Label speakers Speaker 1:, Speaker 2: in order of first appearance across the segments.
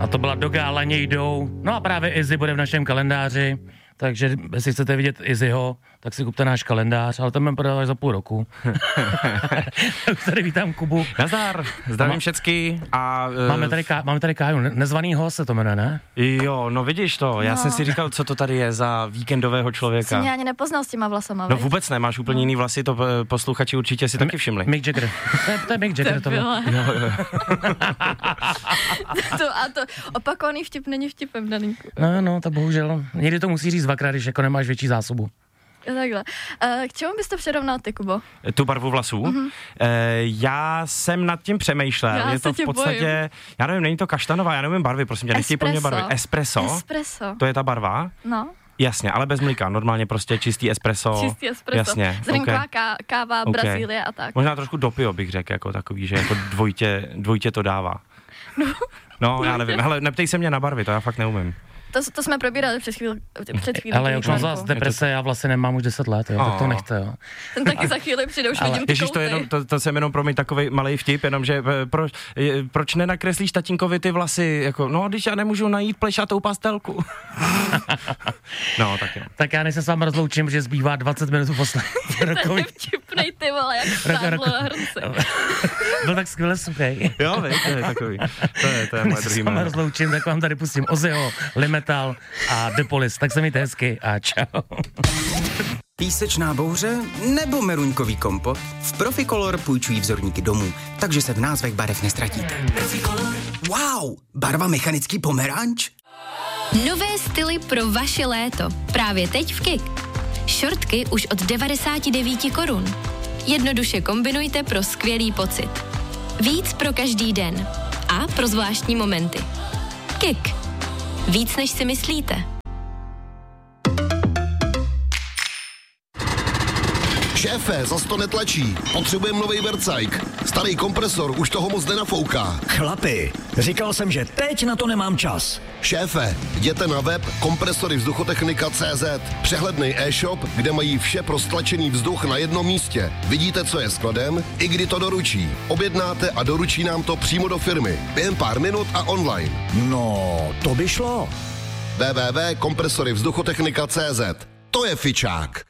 Speaker 1: A to byla Doga jdou. No a právě Izzy bude v našem kalendáři, takže jestli chcete vidět Izzyho, tak si kupte náš kalendář, ale ten budeme prodávat za půl roku. Už tady vítám Kubu.
Speaker 2: Nazdar, zdravím všecky a...
Speaker 1: Máme tady Káju, nezvanýho se to jmenuje, ne?
Speaker 2: Jo, no vidíš to, já jsem si říkal, co to tady je za víkendového člověka.
Speaker 3: Jsi mě ani nepoznal s těma vlasama,
Speaker 2: No vůbec ne, máš úplně jiný vlasy, to posluchači určitě si taky všimli.
Speaker 1: Mick Jagger, to je Mick Jagger, to bylo.
Speaker 3: To opakovaný vtip není vtipem, Danýku.
Speaker 1: No, to bohužel, někdy to musí říct dvakrát, když jako nemáš větší zásobu.
Speaker 3: Takhle. K čemu bys to přirovnal ty, Kubo?
Speaker 2: Tu barvu vlasů? Já jsem nad tím přemýšlel. Je to v podstatě, já nevím, není to kaštanová, já nevím barvy, prosím tě, nechtěj po mě barvy. Espresso? To je ta barva?
Speaker 3: No.
Speaker 2: Jasně, ale bez mlíka, normálně prostě čistý espresso.
Speaker 3: Čistý espresso.
Speaker 2: Jasně.
Speaker 3: Zrnková káva, Brazílie a tak.
Speaker 2: Možná trošku dopio bych řekl, jako takový, že jako dvojitě to dává. No, já nevím, hele, neptej se mě na barvy, to já fakt neumím.
Speaker 3: To jsme probírali před chvíli.
Speaker 1: Ale já už mám zase deprese, já vlastně nemám už 10 let, jo, tak to nechte, jo.
Speaker 3: Ten taky za chvíli přijde, už vidím ty
Speaker 2: Ježíš, to jsem jenom pro mě takovej malej vtip, jenomže proč nenakreslíš tatínkovi ty vlasy, jako, no, když já nemůžu najít plešatou pastelku. No, tak jo.
Speaker 1: Tak já než se s vámi rozloučím, že zbývá 20 minut u poslední.
Speaker 3: To je vtipnej, ty vole, jak stádlo na hrnci.
Speaker 1: Byl tak skvěle suchej.
Speaker 2: Jo, to je takový. To je moje druhý jméno.
Speaker 1: Rozloučím, tak vám tady pustím Ozzyho, Limetal a The Police. Tak se mějte hezky a čau.
Speaker 4: Písečná bouře nebo meruňkový kompot? V Proficolor půjčují vzorníky domů, takže se v názvech barev nestratíte. Wow, barva mechanický pomeranč?
Speaker 5: Nové styly pro vaše léto. Právě teď v KIK. Šortky už od 99 korun. Jednoduše kombinujte pro skvělý pocit. Víc pro každý den. A pro zvláštní momenty. KIK. Víc, než si myslíte.
Speaker 6: Šéfe, zas to netlačí. Potřebujeme nový Vercajk. Starý kompresor už toho moc nenafouká.
Speaker 7: Chlapi, říkal jsem, že teď na to nemám čas.
Speaker 6: Šéfe, jděte na web kompresorivzduchotechnika.cz. Přehledný e-shop, kde mají vše pro stlačený vzduch na jednom místě. Vidíte, co je skladem, i kdy to doručí. Objednáte a doručí nám to přímo do firmy. Během pár minut a online.
Speaker 7: No, to by šlo.
Speaker 6: www.kompresorivzduchotechnika.cz. To je fičák.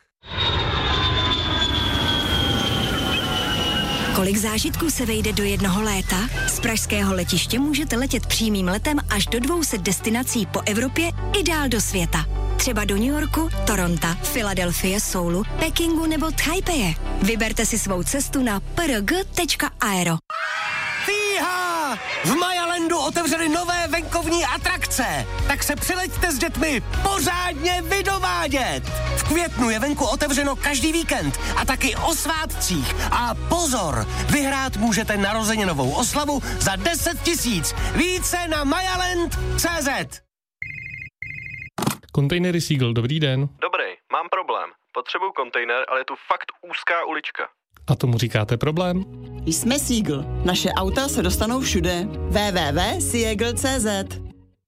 Speaker 8: Kolik zážitků se vejde do jednoho léta? Z pražského letiště můžete letět přímým letem až do 200 destinací po Evropě i dál do světa. Třeba do New Yorku, Toronto, Filadelfie, Soulu, Pekingu nebo Taipeje. Vyberte si svou cestu na prg.aero.
Speaker 7: Fíha! V Majalandu otevřeli nové venkovní atrakce, tak se přileďte s dětmi pořádně vydovádět. V květnu je venku otevřeno každý víkend a taky o svátcích. A pozor, vyhrát můžete narozeninovou oslavu za 10 000. Více na majaland.cz.
Speaker 9: Kontejnery Seagull, dobrý den.
Speaker 10: Dobrý, mám problém. Potřebuju kontejner, ale je tu fakt úzká ulička.
Speaker 9: A tomu říkáte problém?
Speaker 11: Jsme Seagull. Naše auta se dostanou všude. www.seagull.cz.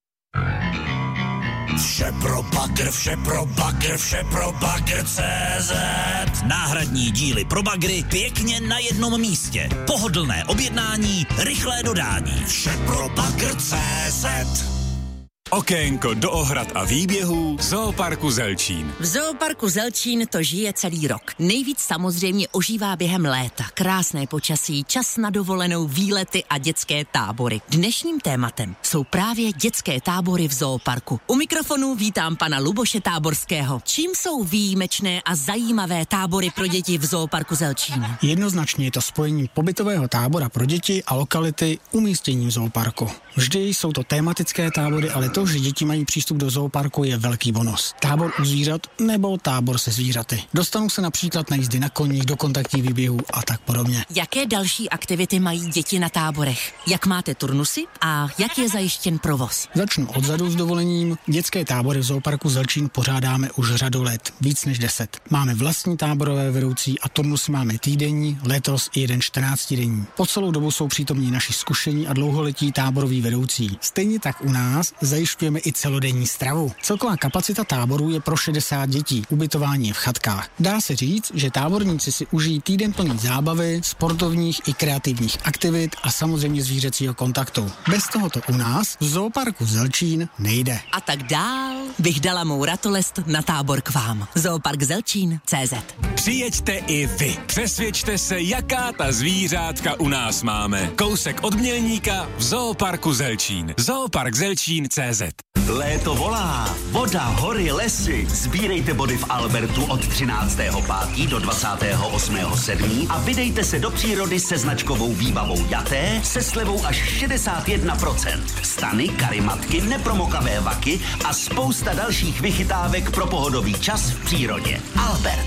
Speaker 12: Vše pro bagr, vše pro bagr, vše pro bagr.cz. Náhradní díly pro bagry pěkně na jednom místě. Pohodlné objednání, rychlé dodání. Vše pro bagr.cz.
Speaker 13: Okénko do ohrad a výběhů Zooparku Zelčín.
Speaker 14: V Zooparku Zelčín to žije celý rok. Nejvíc samozřejmě ožívá během léta. Krásné počasí, čas na dovolenou, výlety a dětské tábory. Dnešním tématem jsou právě dětské tábory v Zooparku. U mikrofonu vítám pana Luboše Táborského. Čím jsou výjimečné a zajímavé tábory pro děti v Zooparku Zelčín?
Speaker 15: Jednoznačně je to spojení pobytového tábora pro děti a lokality umístěním v Zooparku. Vždy jsou to tematické tábory, ale to, že děti mají přístup do zooparku, je velký bonus. Tábor u zvířat nebo tábor se zvířaty. Dostanou se například na jízdy na koních, do kontaktních výběhů a tak podobně.
Speaker 14: Jaké další aktivity mají děti na táborech? Jak máte turnusy a jak je zajištěn provoz?
Speaker 15: Začnu odzadu s dovolením. Dětské tábory v Zooparku Zelčín pořádáme už řadu let, víc než 10. Máme vlastní táborové vedoucí a turnusy máme týdenní, letos i jeden 14denní. Po celou dobu jsou přítomní naši zkušení a dlouholetí táboroví vedoucí. Stejně tak u nás zajišťují zajišťujeme i celodenní stravu. Celková kapacita táboru je pro 60 dětí, ubytování je v chatkách. Dá se říct, že táborníci si užijí týden plný zábavy, sportovních i kreativních aktivit a samozřejmě zvířecího kontaktu. Bez tohoto u nás v Zooparku Zelčín nejde.
Speaker 14: A tak dál bych dala mou ratolest na tábor k vám. Zoopark Zelčín.cz.
Speaker 13: Přijeďte i vy. Přesvědčte se, jaká ta zvířátka u nás máme. Kousek od Mělníka v Zooparku Zelčín. Zoopark Zelčín.cz.
Speaker 16: Léto volá. Voda, hory, lesy. Sbírejte body v Albertu od 13.5. do 28.7. a vydejte se do přírody se značkovou výbavou Jaté se slevou až 61%. Stany, karimatky, nepromokavé vaky a spousta dalších vychytávek pro pohodový čas v přírodě. Albert.